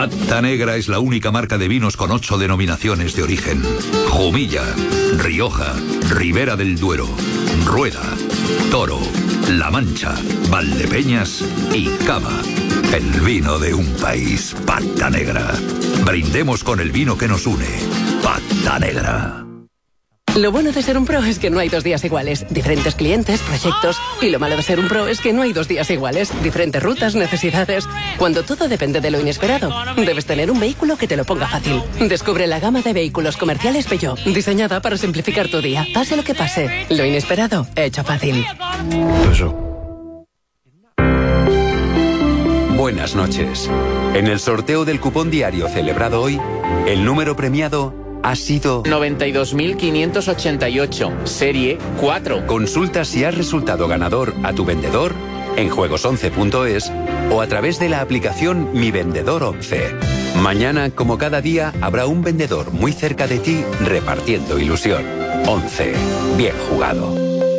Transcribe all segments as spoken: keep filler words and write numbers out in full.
Pata Negra es la única marca de vinos con ocho denominaciones de origen. Jumilla, Rioja, Ribera del Duero, Rueda, Toro, La Mancha, Valdepeñas y Cava. El vino de un país. Pata Negra. Brindemos con el vino que nos une. Pata Negra. Lo bueno de ser un pro es que no hay dos días iguales. Diferentes clientes, proyectos. Y lo malo de ser un pro es que no hay dos días iguales. Diferentes rutas, necesidades. Cuando todo depende de lo inesperado, debes tener un vehículo que te lo ponga fácil. Descubre la gama de vehículos comerciales Peugeot, diseñada para simplificar tu día. Pase lo que pase, lo inesperado, hecho fácil. Eso. Buenas noches. En el sorteo del cupón diario celebrado hoy, el número premiado ha sido noventa y dos mil quinientos ochenta y ocho, serie cuatro. Consulta si has resultado ganador a tu vendedor en juegos once punto es o a través de la aplicación Mi Vendedor once. Mañana, como cada día, habrá un vendedor muy cerca de ti repartiendo ilusión. once. Bien jugado.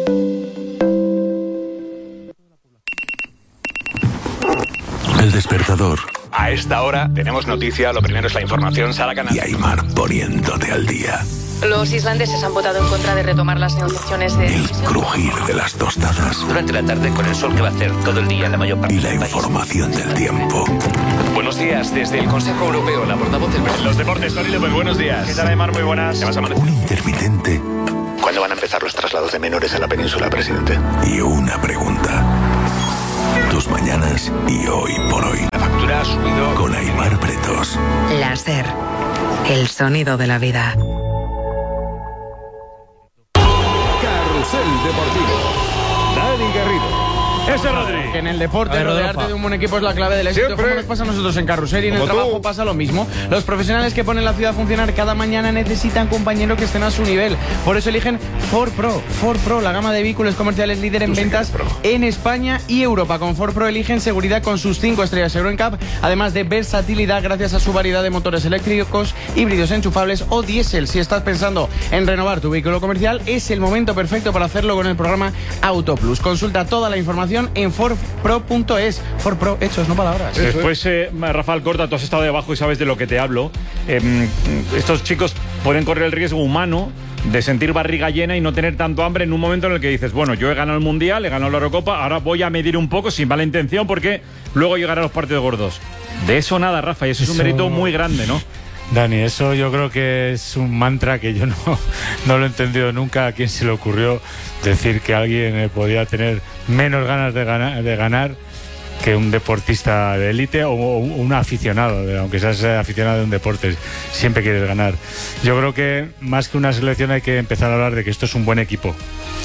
El despertador. A esta hora tenemos noticia, lo primero es la información, Sara Canal. Y Aymar poniéndote al día. Los islandeses han votado en contra de retomar las negociaciones de... El crujir de las tostadas. Durante la tarde con el sol que va a hacer todo el día en la mayor parte y la del país. Información del tiempo. Buenos días, desde el Consejo Europeo, la portavoz del... Los deportes, Tony López, buenos días. ¿Qué tal, Aymar? Muy buenas. ¿Qué vas a amanecer? Un intermitente. ¿Cuándo van a empezar los traslados de menores a la península, presidente? Y una pregunta. Tus mañanas y hoy por hoy. La factura ha subido. Con Aymar Pretos. Láser. El sonido de la vida. Carrusel Deportivo. Dani Garrido. Ese Rodri. Que en el deporte, ver, rodearte Rodolfo. de un buen equipo es la clave del éxito. Siempre. Como nos pasa a nosotros en Carrusel y en el Como trabajo tú. pasa lo mismo. Los profesionales que ponen la ciudad a funcionar cada mañana necesitan compañeros que estén a su nivel. Por eso eligen Ford Pro. Ford Pro, la gama de vehículos comerciales líder en Tú sí que ventas eres pro. en España y Europa. Con Ford Pro eligen seguridad con sus cinco estrellas Euro N C A P, además de versatilidad gracias a su variedad de motores eléctricos, híbridos enchufables o diésel. Si estás pensando en renovar tu vehículo comercial, es el momento perfecto para hacerlo con el programa Auto Plus. Consulta toda la información en Ford Pro punto es. Ford Pro, hechos, no palabras. Después, eh, Rafael Corta, tú has estado debajo y sabes de lo que te hablo. Eh, estos chicos pueden correr el riesgo humano de sentir barriga llena y no tener tanto hambre en un momento en el que dices, bueno, yo he ganado el Mundial, he ganado la Eurocopa, ahora voy a medir un poco sin mala intención porque luego llegarán los partidos gordos. De eso nada, Rafa, y eso, eso es un mérito muy grande, ¿no? Dani, eso yo creo que es un mantra que yo no, no lo he entendido nunca. ¿A quién se le ocurrió decir que alguien eh, podía tener menos ganas de ganar, de ganar que un deportista de élite o, o un aficionado, de, aunque seas aficionado de un deporte, siempre quieres ganar? Yo creo que más que una selección hay que empezar a hablar de que esto es un buen equipo.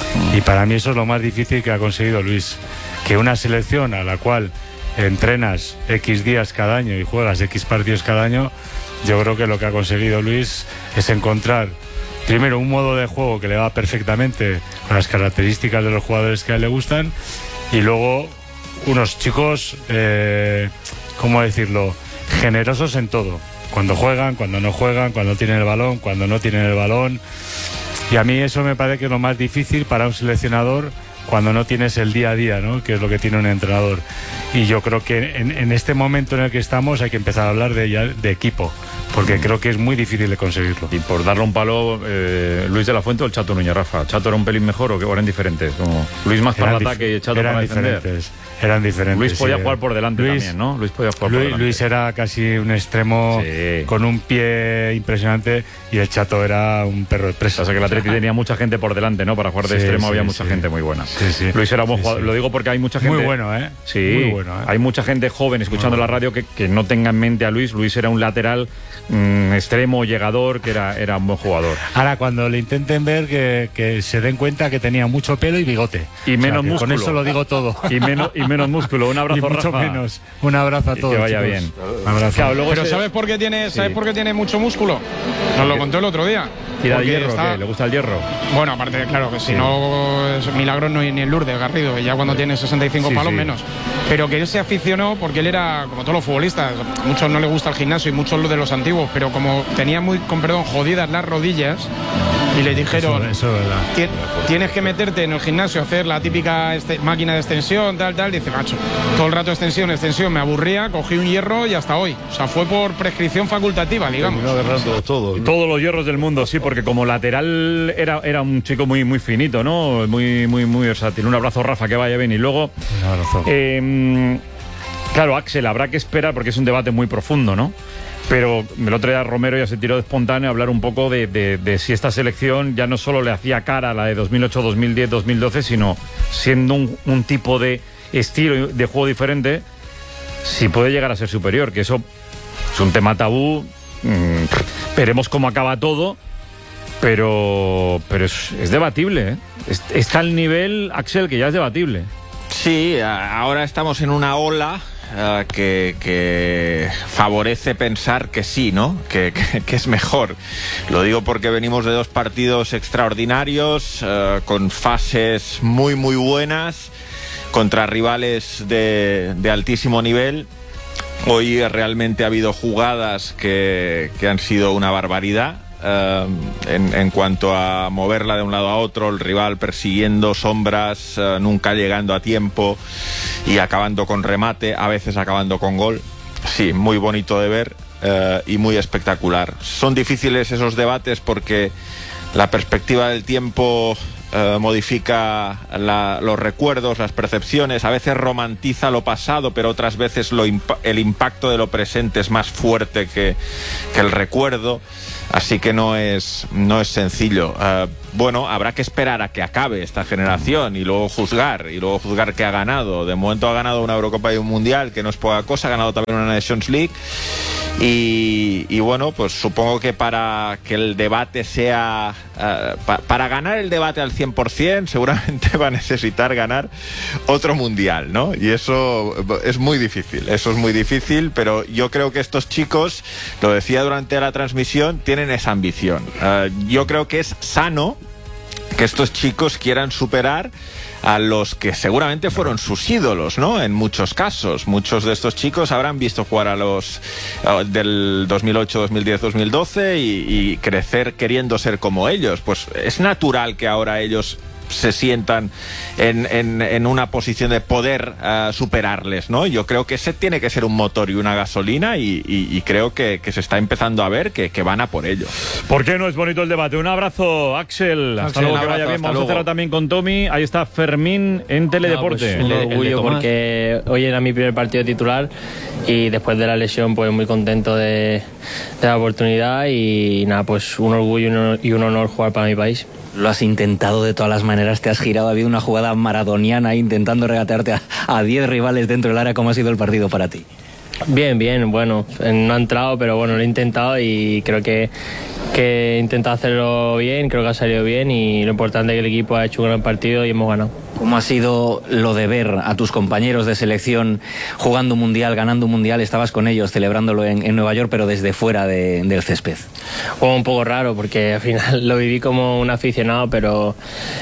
Y para mí eso es lo más difícil que ha conseguido Luis. Que una selección a la cual entrenas X días cada año y juegas X partidos cada año, yo creo que lo que ha conseguido Luis es encontrar primero un modo de juego que le va perfectamente con las características de los jugadores que a él le gustan y luego unos chicos, eh, ¿cómo decirlo?, generosos en todo. Cuando juegan, cuando no juegan, cuando tienen el balón, cuando no tienen el balón. Y a mí eso me parece que es lo más difícil para un seleccionador cuando no tienes el día a día, ¿no?, que es lo que tiene un entrenador. Y yo creo que en, en este momento en el que estamos hay que empezar a hablar de, ya, de equipo, porque creo que es muy difícil de conseguirlo. Y por darle un palo, eh, Luis de la Fuente o el Chato Núñez, Rafa. ¿Chato era un pelín mejor o que eran diferentes? Como Luis más para el ataque y el Chato eran para defender. diferentes, eran diferentes. Luis podía sí. jugar por delante Luis, también, ¿no? Luis podía jugar Luis, por delante. Luis era casi un extremo sí. con un pie impresionante y el Chato era un perro de presa. O sea que el Atleti tenía mucha gente por delante, ¿no? Para jugar de sí, extremo sí, había mucha sí. gente muy buena. Sí, sí. Luis era buen sí, jugador. sí. Lo digo porque hay mucha gente... Muy bueno, ¿eh? Sí. Muy bueno, ¿eh? Hay mucha gente joven escuchando la radio que, que no tenga en mente a Luis. Luis era un lateral mmm, extremo, llegador, que era, era un buen jugador. Ahora, cuando le intenten ver, que, que se den cuenta que tenía mucho pelo y bigote. Y menos o sea, músculo. Con eso lo digo todo. Y menos, y menos músculo. Un abrazo, y mucho Rafa. menos. Un abrazo a Y todos. que vaya chicos. bien. Un abrazo. Claro, luego Pero se... ¿sabes por qué tiene, ¿sabes Sí. por qué tiene mucho músculo? Nos lo contó el otro día. ¿Tira de Porque hierro está- qué? ¿Le gusta el hierro? Bueno, aparte, claro, que si Sí. no es milagro no hay ni el Lourdes Garrido, que ya cuando tiene sesenta y cinco Sí, palos sí. menos. Pero que él se aficionó porque él era, como todos los futbolistas, muchos no le gusta el gimnasio y muchos los de los antiguos, pero como tenía muy, con perdón, jodidas las rodillas y le dijeron, Eso, eso es verdad. "Ti- tienes que meterte en el gimnasio a hacer la típica este- máquina de extensión, tal, tal", dice, macho, todo el rato extensión, extensión, me aburría, cogí un hierro y hasta hoy. O sea, fue por prescripción facultativa, digamos. Terminó agarrando todo, ¿no? Todos los hierros del mundo, sí, porque como lateral era, era un chico muy, muy finito, ¿no? Muy, muy, muy versátil. Un abrazo, Rafa, que vaya bien. Y luego, Un abrazo. eh, claro, Axel, habrá que esperar porque es un debate muy profundo, ¿no? Pero el otro día Romero ya se tiró de espontáneo a hablar un poco de, de, de si esta selección ya no solo le hacía cara a la de dos mil ocho, dos mil diez, dos mil doce, sino siendo un, un tipo de estilo de juego diferente, si puede llegar a ser superior, que eso es un tema tabú. Mm, veremos cómo acaba todo, pero, pero es, es debatible, ¿eh? Es, está al nivel, Axel, que ya es debatible. Sí, ahora estamos en una ola Uh, que, que favorece pensar que sí, ¿no? Que, que, que es mejor. Lo digo porque venimos de dos partidos extraordinarios, uh, con fases muy, muy buenas, contra rivales de, de altísimo nivel. Hoy realmente ha habido jugadas que, que han sido una barbaridad. Uh, en, en cuanto a moverla de un lado a otro, el rival persiguiendo sombras, uh, nunca llegando a tiempo y acabando con remate, a veces acabando con gol. Sí, muy bonito de ver uh, y muy espectacular. Son difíciles esos debates porque la perspectiva del tiempo uh, modifica la, los recuerdos, las percepciones, a veces romantiza lo pasado, pero otras veces lo imp- el impacto de lo presente es más fuerte que, que el recuerdo. Así que no es, no es sencillo. Uh, bueno, habrá que esperar a que acabe esta generación y luego juzgar, y luego juzgar que ha ganado. De momento ha ganado una Eurocopa y un Mundial, que no es poca cosa, ha ganado también una Nations League. Y, y bueno, pues supongo que para que el debate sea... Uh, pa, para ganar el debate al cien por ciento, seguramente va a necesitar ganar otro Mundial, ¿no? Y eso es muy difícil, eso es muy difícil, pero yo creo que estos chicos, lo decía durante la transmisión, tienen esa ambición. Uh, yo creo que es sano que estos chicos quieran superar a los que seguramente fueron sus ídolos, ¿no? En muchos casos. Muchos de estos chicos habrán visto jugar a los uh, del dos mil ocho, dos mil diez, dos mil doce y, y crecer queriendo ser como ellos. Pues es natural que ahora ellos se sientan en, en, en una posición de poder uh, superarles, ¿no? Yo creo que ese tiene que ser un motor y una gasolina y, y, y creo que, que se está empezando a ver que, que van a por ello. ¿Por qué no es bonito el debate? Un abrazo, Axel. Hasta Axel, luego, que abrazo, vaya bien. hasta Vamos luego. a cerrar también con Tommy. Ahí está Fermín en Teledeporte. No, pues, un orgullo porque hoy era mi primer partido titular y después de la lesión pues muy contento de, de la oportunidad y nada, pues un orgullo y un honor, y un honor jugar para mi país. Lo has intentado de todas las maneras, te has girado, ha habido una jugada maradoniana intentando regatearte a diez rivales dentro del área. ¿Cómo ha sido el partido para ti? Bien, bien, bueno, no ha entrado, pero bueno, lo he intentado y creo que, que he intentado hacerlo bien, creo que ha salido bien y lo importante es que el equipo ha hecho un gran partido y hemos ganado. ¿Cómo ha sido lo de ver a tus compañeros de selección jugando un mundial, ganando un mundial? Estabas con ellos celebrándolo en, en Nueva York, pero desde fuera de, del césped. Fue un poco raro porque al final lo viví como un aficionado, pero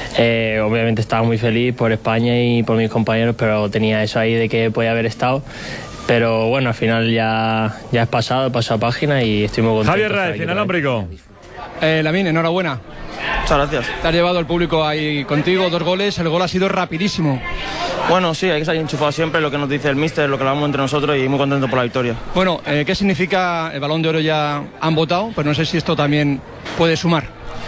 eh, obviamente estaba muy feliz por España y por mis compañeros, pero tenía eso ahí de que podía haber estado. Pero bueno, al final ya, ya es pasado, he pasado página y estoy muy contento. Javier Raez, inalámbrico. Eh, Lamine, enhorabuena. Muchas gracias. Te has llevado el público ahí contigo, dos goles, el gol ha sido rapidísimo. Bueno, sí, hay que salir enchufado siempre, lo que nos dice el míster, lo que hablamos entre nosotros y muy contento por la victoria. Bueno, eh, ¿qué significa el Balón de Oro? Ya han votado, pero no sé si esto también puede sumar.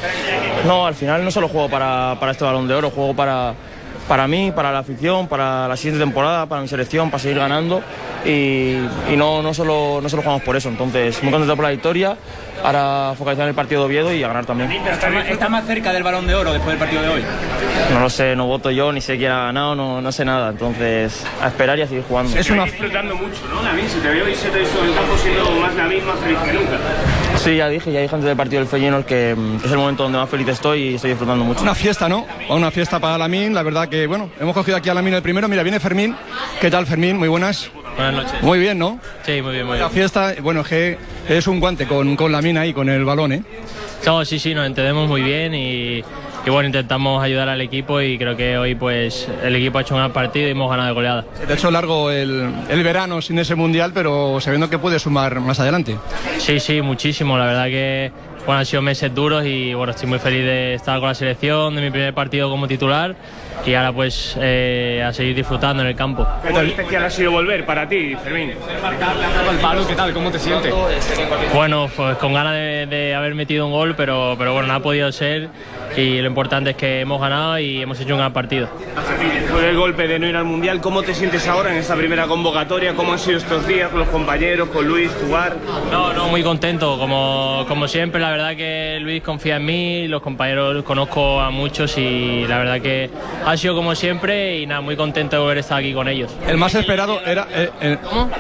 No, al final no solo juego para, para este Balón de Oro, juego para, para mí, para la afición, para la siguiente temporada, para mi selección, para seguir ganando y, y no, no, solo, no solo jugamos por eso. Entonces, muy contento por la victoria. Ahora focalizar en el partido de Oviedo y a ganar también. ¿Está más, ¿Está más cerca del Balón de Oro después del partido de hoy? No lo sé, no voto yo, ni sé quién ha ganado, no, no sé nada. Entonces, a esperar y a seguir jugando. Es una... disfrutando mucho, ¿no, Lamine? Se te veo y se te hizo el campo siendo más Lamine, más feliz que nunca. Sí, ya dije, ya dije antes del partido del Feyenoord que, que es el momento donde más feliz estoy y estoy disfrutando mucho. Una fiesta, ¿no? Una fiesta para Lamine, la verdad que, bueno, hemos cogido aquí a Lamine el primero. Mira, viene Fermín. ¿Qué tal, Fermín? Muy buenas. Buenas noches. Muy bien, ¿no? Sí, muy bien, muy bien. La fiesta, bueno, que es un guante con, con Lamine ahí, con el balón, ¿eh? No, sí, sí, nos entendemos muy bien y, y bueno, intentamos ayudar al equipo y creo que hoy pues el equipo ha hecho un gran partido y hemos ganado de goleada. De hecho, largo el, el verano sin ese mundial, pero sabiendo que puede sumar más adelante. Sí, sí, muchísimo. La verdad que bueno, han sido meses duros y bueno, estoy muy feliz de estar con la selección, de mi primer partido como titular y ahora pues eh, a seguir disfrutando en el campo. ¿Qué tan especial ha sido volver para ti, Fermín? El palo, ¿qué tal? ¿Cómo te sientes? Bueno, pues con ganas de, de haber metido un gol, pero, pero bueno, no ha podido ser y lo importante es que hemos ganado y hemos hecho un gran partido. Después del golpe de no ir al Mundial, ¿cómo te sientes ahora en esta primera convocatoria? ¿Cómo han sido estos días con los compañeros, con Luis, jugar? No, no, muy contento, como, como siempre, la verdad que Luis confía en mí, los compañeros conozco a muchos y la verdad que ha sido como siempre y nada, muy contento de haber estado aquí con ellos. El más esperado era... Eh, el... ¿Cómo?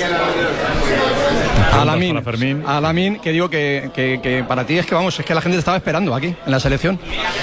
Alamín, Alamín, que digo que, que, que para ti es que vamos, es que la gente te estaba esperando aquí, en la selección.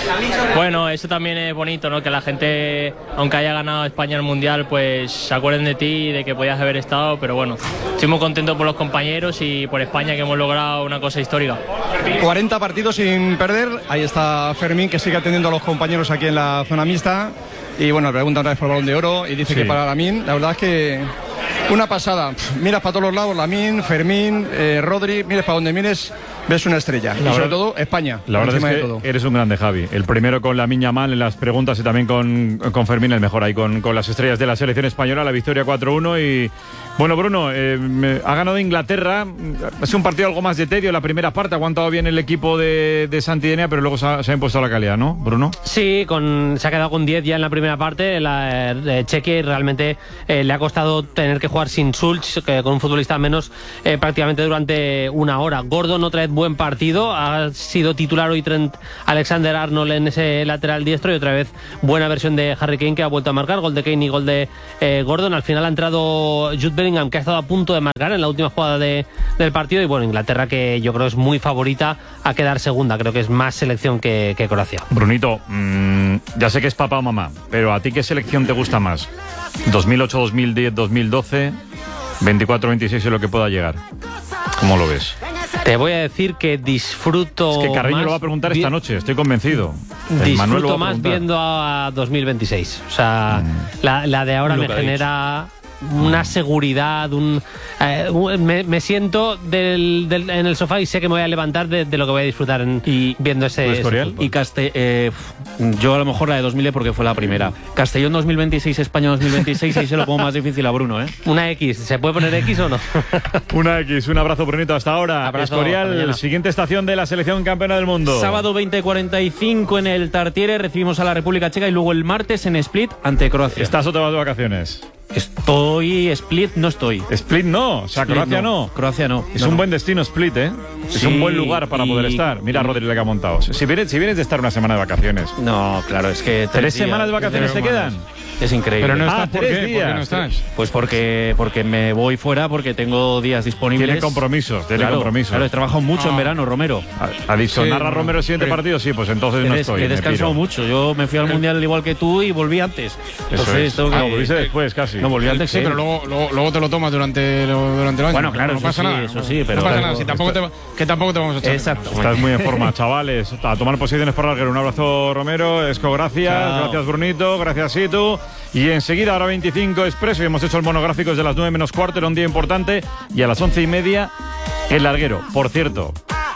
Bueno, eso también es bonito, ¿no? Que la gente, aunque haya ganado España el Mundial, pues se acuerden de ti y de que podías haber estado, pero bueno, estoy muy contento por los compañeros y por España, que hemos logrado una cosa histórica. cuarenta partidos sin perder, ahí está Fermín, que sigue atendiendo a los compañeros aquí en la zona mixta, y bueno, pregunta otra vez por el Balón de Oro, y dice sí. que para Alamín, la verdad es que una pasada. Miras para todos los lados, Lamín, Fermín, eh, Rodri, mires para donde mires, ves una estrella. La y sobre verdad, todo España. La verdad es que todo. Eres un grande, Javi. El primero con Lamine Yamal en las preguntas y también con, con Fermín, el mejor ahí con, con las estrellas de la selección española, la victoria cuatro uno. Y bueno, Bruno, eh, ha ganado Inglaterra. Ha sido un partido algo más de tedio la primera parte, ha aguantado bien el equipo de, de Santidenia, pero luego se ha, se ha impuesto la calidad, ¿no, Bruno? Sí, con, se ha quedado con diez ya en la primera parte. La eh, Chequia realmente eh, le ha costado tener que jugar sin Schulz, que con un futbolista menos eh, prácticamente durante una hora. Gordon otra vez buen partido, ha sido titular hoy Trent Alexander-Arnold en ese lateral diestro y otra vez buena versión de Harry Kane, que ha vuelto a marcar, gol de Kane y gol de eh, Gordon. Al final ha entrado Jude Bellingham, que ha estado a punto de marcar en la última jugada de, del partido, y bueno, Inglaterra, que yo creo es muy favorita a quedar segunda, creo que es más selección que, que Croacia. Brunito, mmm, ya sé que es papá o mamá, pero ¿a ti qué selección te gusta más? ¿dos mil ocho, dos mil diez, dos mil doce, veinticuatro, veintiséis es lo que pueda llegar? ¿Cómo lo ves? Te voy a decir que disfruto. Es que Carreño lo va a preguntar esta noche, estoy convencido. El disfruto Manuel lo va a más viendo a dos mil veintiséis. O sea, mm. la, la de ahora me genera una seguridad, un, eh, me, me siento del, del, en el sofá y sé que me voy a levantar de, de lo que voy a disfrutar en, y, viendo ese, ese y Caste, eh, yo a lo mejor la de dos mil porque fue la primera. Castellón dos mil veintiséis, España dos mil veintiséis, ahí se lo pongo más difícil a Bruno, ¿eh? Una X, ¿se puede poner X o no? Una X, un abrazo, Brunito, hasta ahora. Abrazo, Escorial, siguiente estación de la selección campeona del mundo. Sábado veinte cuarenta y cinco en el Tartiere, recibimos a la República Checa y luego el martes en Split ante Croacia. ¿Estás o te vas de vacaciones? Estoy... Split no estoy. Split no, o sea, Split Croacia no. no. Croacia no. Es no, un no. buen destino Split, ¿eh? Es sí, un buen lugar para y... poder estar. Mira a Rodri que ha montado. Si vienes, si vienes de estar una semana de vacaciones. No, claro, es que... ¿Tres, ¿Tres semanas de vacaciones te quedan? Es increíble. Pero no estás, ah, ¿por, tres qué? días. ¿Por qué no estás? Pues porque, porque me voy fuera, porque tengo días disponibles. Tiene compromisos, tiene claro, compromisos. Claro, he trabajado mucho ah. en verano, Romero. ¿Ha dicho, sí, narra Romero el siguiente pero, partido? Sí, pues entonces he no des, estoy. He descansado mucho. Yo me fui al Mundial igual que tú y volví antes. Entonces, Eso es. Tengo que... Ah, volviste después, casi. No, volví antes. Sí, pero luego, luego, luego te lo tomas durante, durante el año. Bueno, claro, no eso pasa sí, nada. eso sí, pero... No pasa claro, nada, si tampoco te, que tampoco te vamos a echar. Exacto. Estás muy en forma, chavales. A tomar posiciones por larguero. Un abrazo, Romero. Esco, gracias. Chao. Gracias, Brunito. Gracias, Situ. Y enseguida, ahora veinticinco Expreso. Y hemos hecho el monográfico desde las nueve menos cuarto. Era un día importante. Y a las once y media, el larguero. Por cierto,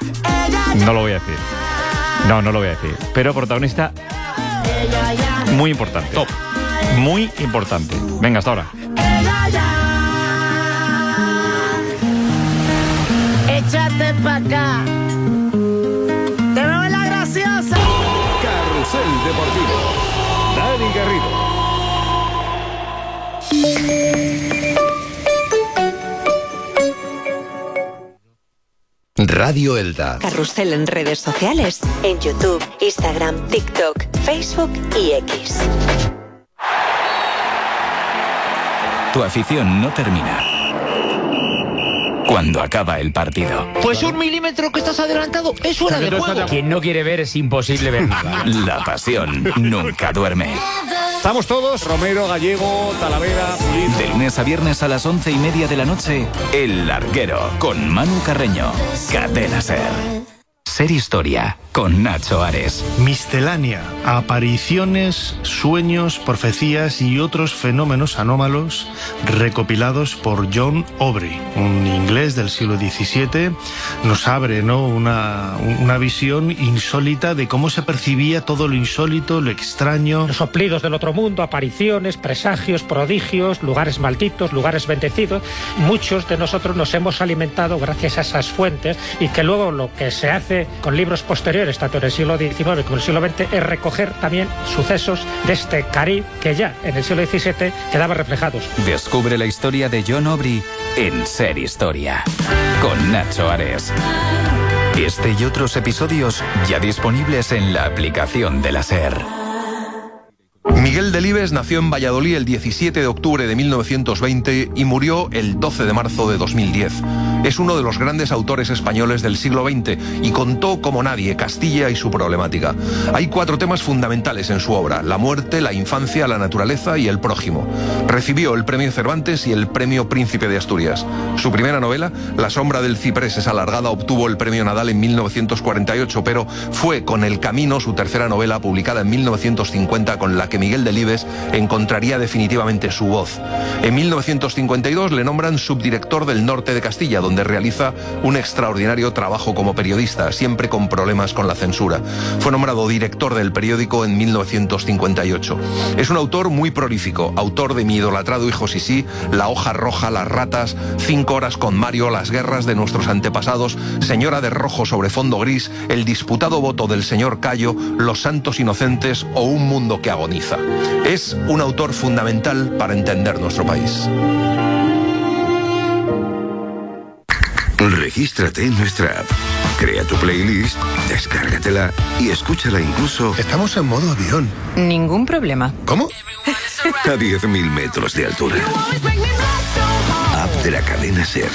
no lo voy a decir. No, no lo voy a decir. Pero protagonista muy importante. Top. Muy importante. Venga, hasta ahora. Échate pa' acá. Te veo en la graciosa. Carrusel Deportivo. Dani Garrido. Radio Elda. Carrusel en redes sociales, en YouTube, Instagram, TikTok, Facebook y X. Tu afición no termina cuando acaba el partido. Pues un milímetro que estás adelantado es fuera de juego. Quien no quiere ver es imposible ver nada. La pasión nunca duerme. Estamos todos, Romero, Gallego, Talavera, Pulido. De lunes a viernes a las once y media de la noche, El Larguero, con Manu Carreño. Cadena Ser. Ser Historia, con Nacho Ares. Miscelánea, apariciones, sueños, profecías y otros fenómenos anómalos recopilados por John Aubrey, un inglés del siglo diecisiete. Nos abre, ¿no?, una, una visión insólita de cómo se percibía todo lo insólito, lo extraño. Los soplidos del otro mundo, apariciones, presagios, prodigios, lugares malditos, lugares bendecidos. Muchos de nosotros nos hemos alimentado gracias a esas fuentes, y que luego lo que se hace con libros posteriores, tanto en el siglo diecinueve como en el siglo veinte, es recoger también sucesos de este Caribe que ya en el siglo diecisiete quedaban reflejados. Descubre la historia de John Aubrey en Ser Historia, con Nacho Ares. Este y otros episodios ya disponibles en la aplicación de la SER. Miguel Delibes nació en Valladolid el diecisiete de octubre de mil novecientos veinte y murió el doce de marzo de dos mil diez. Es uno de los grandes autores españoles del siglo veinte y contó como nadie Castilla y su problemática. Hay cuatro temas fundamentales en su obra: la muerte, la infancia, la naturaleza y el prójimo. Recibió el premio Cervantes y el premio Príncipe de Asturias. Su primera novela, La sombra del ciprés es alargada, obtuvo el premio Nadal en mil novecientos cuarenta y ocho, pero fue con El camino, su tercera novela, publicada en mil novecientos cincuenta, con la que Miguel Delibes encontraría definitivamente su voz. En mil novecientos cincuenta y dos le nombran subdirector del norte de Castilla, donde realiza un extraordinario trabajo como periodista, siempre con problemas con la censura. Fue nombrado director del periódico en mil novecientos cincuenta y ocho. Es un autor muy prolífico, autor de Mi idolatrado hijo Sisí, La hoja roja, Las ratas, Cinco horas con Mario, Las guerras de nuestros antepasados, Señora de rojo sobre fondo gris, El disputado voto del señor Cayo, Los santos inocentes o Un mundo que agoniza. Es un autor fundamental para entender nuestro país. Regístrate en nuestra app, crea tu playlist, descárgatela y escúchala incluso... Estamos en modo avión. Ningún problema. ¿Cómo? A diez mil metros de altura. App de la cadena SER.